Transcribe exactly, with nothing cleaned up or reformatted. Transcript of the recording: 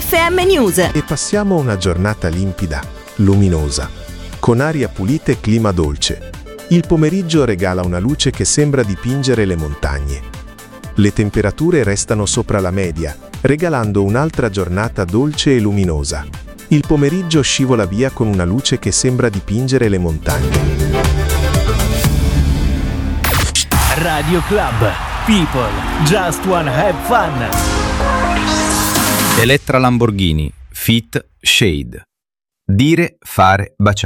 F M News. E passiamo una giornata limpida, luminosa, con aria pulita e clima dolce. Il pomeriggio regala una luce che sembra dipingere le montagne. Le temperature restano sopra la media, regalando un'altra giornata dolce e luminosa. Il pomeriggio scivola via con una luce che sembra dipingere le montagne. Radio Club. People just wanna have fun. Elettra Lamborghini, Fit Shade. Dire, fare, baciare.